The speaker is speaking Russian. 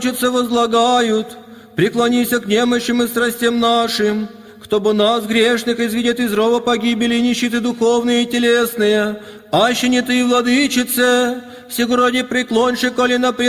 возлагают, преклонися к немощам и страстям нашим, кто бы нас, грешных, изведет из рова погибели, нищеты духовные и телесные, аще не ты, владычице, сего ради преклонши колено пред